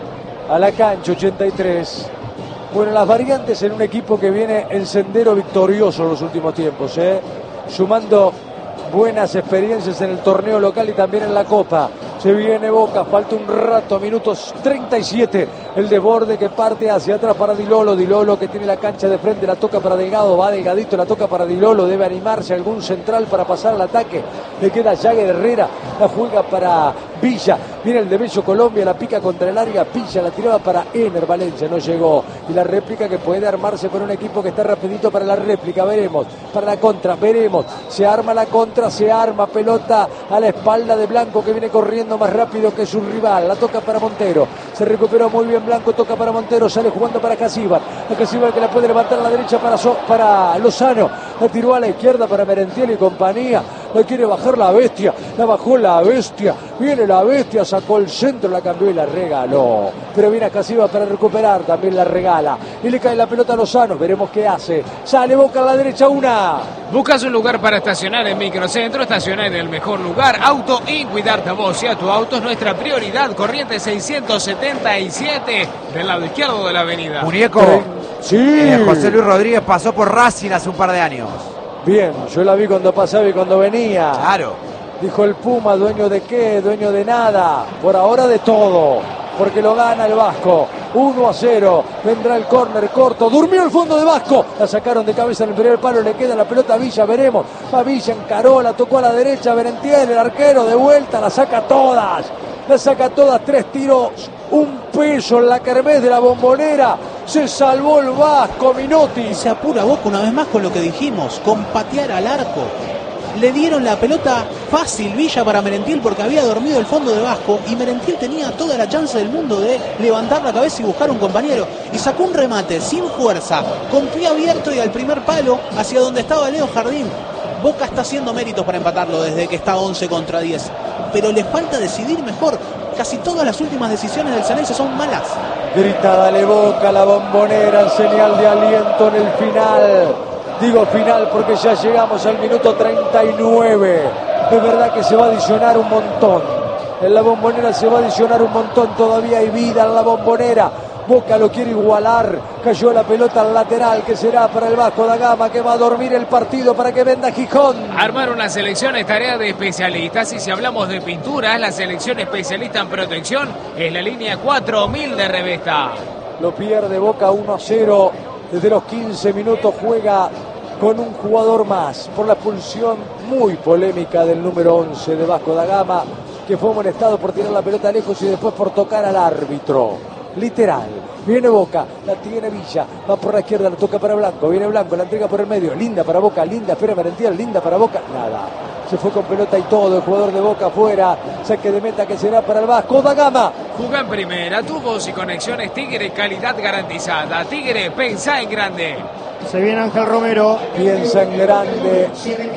a la cancha, ochenta y tres. Bueno, las variantes en un equipo que viene en sendero victorioso en los últimos tiempos, ¿eh? Sumando buenas experiencias en el torneo local y también en la Copa. Se viene Boca, falta un rato, minutos treinta y siete. El desborde que parte hacia atrás para Di Lolo. Di Lolo que tiene la cancha de frente, la toca para Delgado, va Delgadito, la toca para Di Lolo. Debe animarse algún central para pasar al ataque. Le queda Jagger Herrera, la juega para Villa. Viene el de Bello Colombia, la pica contra el área. Villa la tiraba para Ener Valencia, no llegó. Y la réplica que puede armarse por un equipo que está rapidito para la réplica. Veremos, para la contra, veremos. Se arma la contra, se arma pelota a la espalda de Blanco que viene corriendo más rápido que su rival. La toca para Montero. Se recuperó muy bien Blanco, toca para Montero, sale jugando para Casíbar. A Casíbar que la puede levantar a la derecha para, so, para Lozano. La tiró a la izquierda para Merentiel y compañía. La quiere bajar la bestia. La bajó la bestia. Viene la bestia, sacó el centro, la cambió y la regaló. Pero viene a Casíbar para recuperar, también la regala. Y le cae la pelota a Lozano. Veremos qué hace. Sale Boca a la derecha, una. Buscas un lugar para estacionar en Microcentro, estacionar en el mejor lugar. Auto y cuidarte a vos y a tu auto es nuestra prioridad. Corriente seiscientos setenta y siete del lado izquierdo de la avenida. Muñeco, sí. eh, José Luis Rodríguez pasó por Racing hace un par de años. Bien, yo la vi cuando pasaba y cuando venía. Claro. Dijo el Puma, dueño de qué, dueño de nada. Por ahora de todo, porque lo gana el Vasco. uno a cero, vendrá el córner corto, durmió el fondo de Vasco, la sacaron de cabeza en el primer palo, le queda la pelota a Villa, veremos, va Villa, encaró, la tocó a la derecha, Merentiel, el arquero de vuelta, la saca todas, la saca todas, tres tiros, un peso en la kermés de la Bombonera, se salvó el Vasco, Minotti. Se apura Boca una vez más con lo que dijimos, con patear al arco. Le dieron la pelota fácil Villa para Merentiel porque había dormido el fondo de Vasco y Merentiel tenía toda la chance del mundo de levantar la cabeza y buscar un compañero y sacó un remate sin fuerza, con pie abierto y al primer palo hacia donde estaba Leo Jardín. Boca está haciendo méritos para empatarlo desde que está once contra diez, pero le falta decidir mejor. Casi todas las últimas decisiones del Ceneice son malas. Grita, dale Boca, la Bombonera en señal de aliento en el final. Digo final porque ya llegamos al minuto treinta y nueve. Es verdad que se va a adicionar un montón. En la Bombonera se va a adicionar un montón. Todavía hay vida en la Bombonera. Boca lo quiere igualar. Cayó la pelota al lateral, que será para el Vasco da Gama, que va a dormir el partido para que venda Gijón. Armar una selección es tarea de especialistas, y si hablamos de pinturas, la selección especialista en protección es la línea cuatro mil de Revesta. Lo pierde Boca uno a cero. Desde los quince minutos juega con un jugador más por la expulsión muy polémica del número once de Vasco da Gama, que fue amonestado por tirar la pelota lejos y después por tocar al árbitro. Literal. Viene Boca, la tiene Villa, va por la izquierda, la toca para Blanco, viene Blanco, la entrega por el medio, linda para Boca, linda, espera Merentiel, linda para Boca, nada. Se fue con pelota y todo, el jugador de Boca afuera, saque de meta que será para el Vasco da Gama. Juga en primera, tubos y conexiones Tigre, calidad garantizada. Tigre, pensá en grande. Se viene Ángel Romero. Piensa en grande.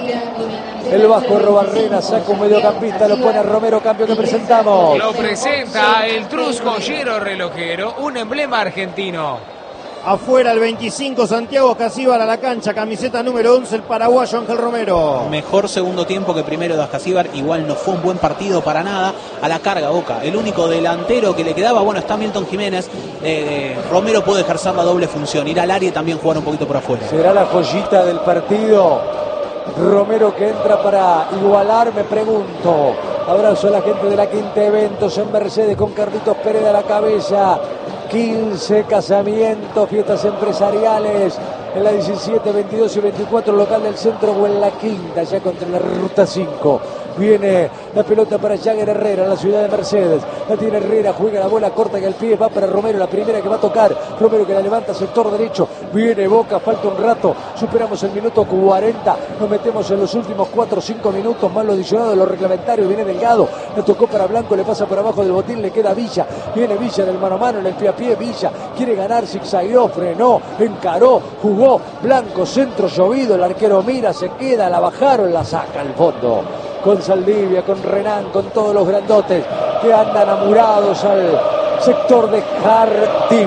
El Vasco Robarrena saca un mediocampista, lo pone a Romero, cambio que presentamos. Lo presenta el Trus Joyero Relojero, un emblema argentino. Afuera el veinticinco, Santiago Casíbar a la cancha, camiseta número once, el paraguayo Ángel Romero. Mejor segundo tiempo que primero de Ascasíbar, igual no fue un buen partido para nada. A la carga Boca, el único delantero que le quedaba, bueno, está Milton Jiménez. eh, Romero puede ejercer la doble función, ir al área y también jugar un poquito por afuera. Será la joyita del partido. Romero que entra para igualar, me pregunto. Abrazo a la gente de la Quinta Eventos en Mercedes con Carlitos Pérez a la cabeza. quince casamientos, fiestas empresariales en la diecisiete, veintidós y veinticuatro, local del centro o en la Quinta, ya contra la ruta cinco. Viene la pelota para Jagger Herrera en la ciudad de Mercedes. La tiene Herrera, juega la bola corta que al pie va para Romero, la primera que va a tocar. Romero que la levanta, sector derecho. Viene Boca, falta un rato. Superamos el minuto cuarenta. Nos metemos en los últimos cuatro o cinco minutos, más lo adicionado de los reglamentarios. Viene Delgado, la tocó para Blanco, le pasa por abajo del botín, le queda Villa. Viene Villa en el mano a mano, en el pie a pie. Villa quiere ganar, zigzagueó, frenó, encaró, jugó. Blanco, centro llovido, el arquero mira, se queda, la bajaron, la saca al fondo. Con Saldivia, con Renan, con todos los grandotes que andan amurados al sector de Jardín.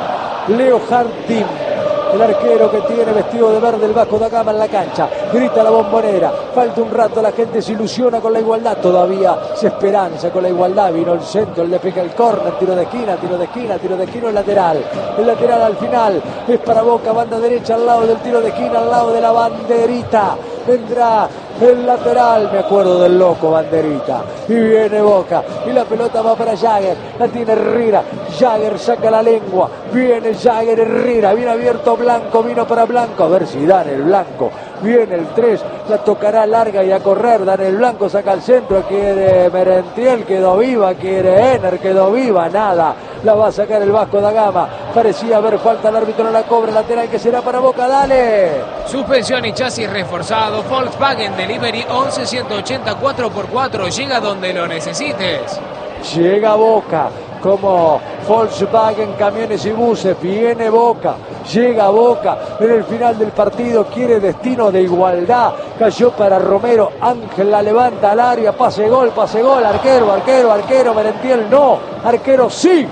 Leo Jardín, el arquero que tiene vestido de verde el Vasco da Gama en la cancha. Grita la Bombonera, falta un rato, la gente se ilusiona con la igualdad, todavía se esperanza con la igualdad. Vino el centro, le pega el córner, tiro de esquina, tiro de esquina, tiro de esquina, el lateral. El lateral al final es para Boca, banda derecha al lado del tiro de esquina, al lado de la banderita. Vendrá el lateral, me acuerdo del loco Banderita. Y viene Boca. Y la pelota va para Jagger. La tiene Herrera. Jagger saca la lengua. Viene Jagger Herrera. Viene abierto Blanco. Vino para Blanco. A ver si dan el Blanco. Viene el tres. La tocará larga y a correr. Dan el Blanco. Saca al centro. Quiere Merentiel. Quedó viva. Quiere Ener. Quedó viva. Nada. La va a sacar el Vasco da Gama. Parecía haber falta. El árbitro no la cobra. Lateral que será para Boca. Dale. Suspensión y chasis reforzado. Volkswagen Delivery once ciento ochenta cuatro por cuatro. Llega donde lo necesites. Llega Boca como Volkswagen Camiones y Buses. Viene Boca. Llega Boca. En el final del partido quiere destino de igualdad. Cayó para Romero. Ángel la levanta al área. Pase gol, pase gol. Arquero, arquero, arquero. Merentiel no. Arquero sí.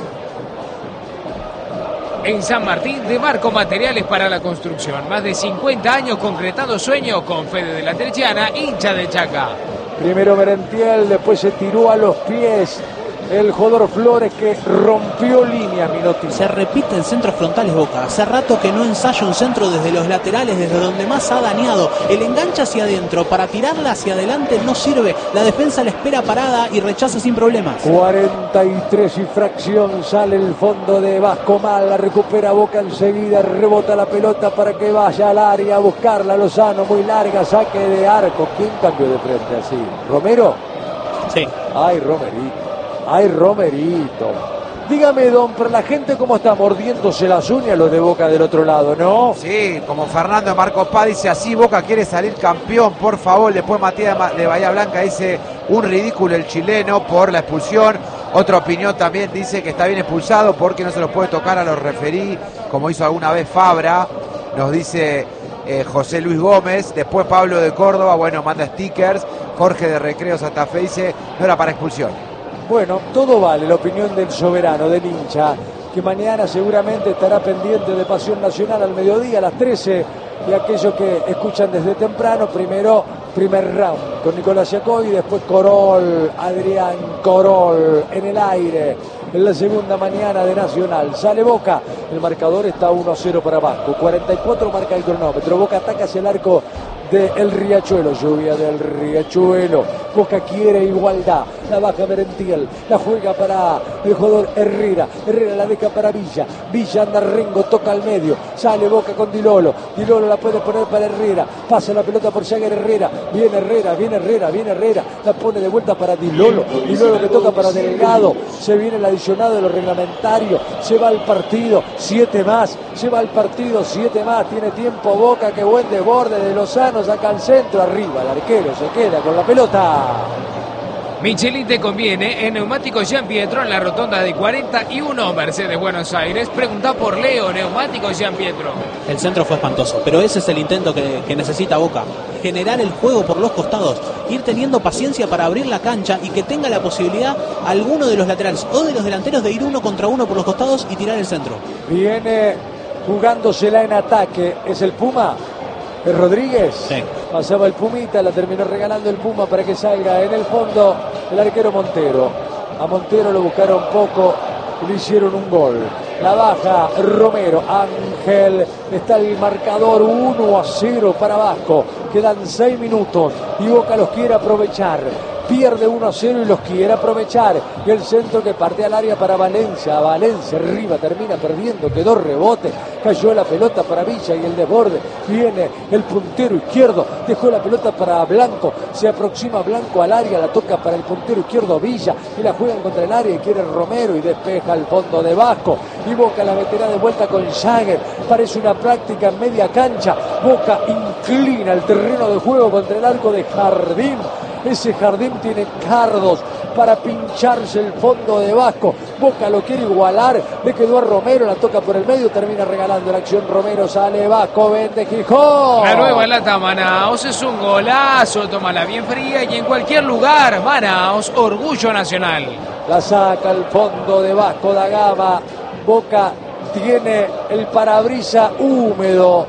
En San Martín, de Marco Materiales para la Construcción. Más de cincuenta años concretando sueños con Fede de la Terciana, hincha de Chaca. Primero Merentiel, después se tiró a los pies el jugador Flores, que rompió línea, Minotti. Se repite el centro frontal es Boca. Hace rato que no ensaya un centro desde los laterales, desde donde más ha dañado. El engancha hacia adentro, para tirarla hacia adelante no sirve. La defensa la espera parada y rechaza sin problemas. cuarenta y tres y fracción, sale el fondo de Vasco mal, la recupera Boca enseguida, rebota la pelota para que vaya al área a buscarla. Lozano, muy larga, saque de arco. ¿Quién cambió de frente así? ¿Romero? Sí. Ay, Romerito. Ay, Romerito. Dígame, don, pero la gente cómo está mordiéndose las uñas los de Boca del otro lado, ¿no? Sí, como Fernando Marcos Paz dice, así Boca quiere salir campeón, por favor. Después Matías de Bahía Blanca dice, un ridículo el chileno por la expulsión. Otra opinión también dice que está bien expulsado porque no se los puede tocar a los referí, como hizo alguna vez Fabra, nos dice eh, José Luis Gómez. Después Pablo de Córdoba, bueno, manda stickers. Jorge de Recreo Santa Fe dice, no era para expulsión. Bueno, todo vale, la opinión del soberano, del hincha, que mañana seguramente estará pendiente de Pasión Nacional al mediodía, a las trece, y aquellos que escuchan desde temprano, primero, primer round con Nicolás Yacoy, después Corol, Adrián Corol, en el aire, en la segunda mañana de Nacional. Sale Boca, el marcador está uno a cero para Vasco, cuarenta y cuatro marca el cronómetro. Boca ataca hacia el arco de El Riachuelo, lluvia del Riachuelo. Boca quiere igualdad, la baja Merentiel, la juega para el jugador Herrera, Herrera la deja para Villa, Villa anda Rengo, toca al medio, sale Boca con Di Lolo, Di Lolo la puede poner para Herrera, pasa la pelota por Jagger Herrera, viene Herrera, viene Herrera, viene Herrera, la pone de vuelta para Di Lolo, Di Lolo que toca para Delgado, se viene el adicionado de los reglamentarios, se va al partido, siete más, se va al partido, siete más, tiene tiempo Boca, que buen desborde de Lozano, saca al centro, arriba el arquero se queda con la pelota. Michelin te conviene en Neumáticos Gian Pietro en la rotonda de cuarenta y uno Mercedes Buenos Aires. Pregunta por Leo, Neumáticos Gian Pietro. El centro fue espantoso, pero ese es el intento que, que necesita Boca. Generar el juego por los costados, ir teniendo paciencia para abrir la cancha y que tenga la posibilidad alguno de los laterales o de los delanteros de ir uno contra uno por los costados y tirar el centro. Viene jugándosela en ataque, ¿es el Puma? ¿Es Rodríguez? Sí. Pasaba el Pumita, la terminó regalando el Puma para que salga en el fondo el arquero Montero. A Montero lo buscaron poco y le hicieron un gol. La baja Romero, Ángel, está el marcador uno a cero para Vasco. Quedan seis minutos y Boca los quiere aprovechar. Pierde uno a cero y los quiere aprovechar. Y el centro que parte al área para Valencia. Valencia arriba, termina perdiendo, quedó rebote. Cayó la pelota para Villa y el desborde. Viene el puntero izquierdo, dejó la pelota para Blanco. Se aproxima Blanco al área, la toca para el puntero izquierdo Villa. Y la juegan contra el área y quiere Romero y despeja al fondo de Vasco. Y Boca la meterá de vuelta con Jagger. Parece una práctica en media cancha. Boca inclina el terreno de juego contra el arco de Jardín. Ese Jardín tiene cardos para pincharse el fondo de Vasco. Boca lo quiere igualar, le quedó a Romero, la toca por el medio, termina regalando la acción. Romero sale, Vasco, vende Gijón. La nueva lata Manaos es un golazo, tómala bien fría y en cualquier lugar. Manaos, orgullo nacional. La saca al fondo de Vasco da Gama. Boca tiene el parabrisa húmedo,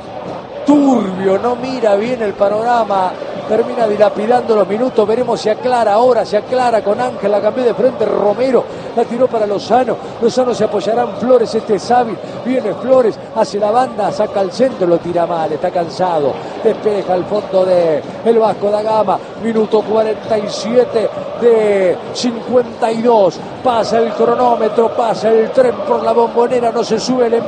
turbio, no mira bien el panorama. Termina dilapidando los minutos, veremos si aclara ahora, se aclara con Ángel, la cambió de frente Romero, la tiró para Lozano, Lozano se apoyará en Flores, este es hábil, viene Flores, hace la banda, saca al centro, lo tira mal, está cansado, despeja al fondo de el Vasco da Gama, minuto cuarenta y siete de cincuenta y dos, pasa el cronómetro, pasa el tren por la Bombonera, no se sube el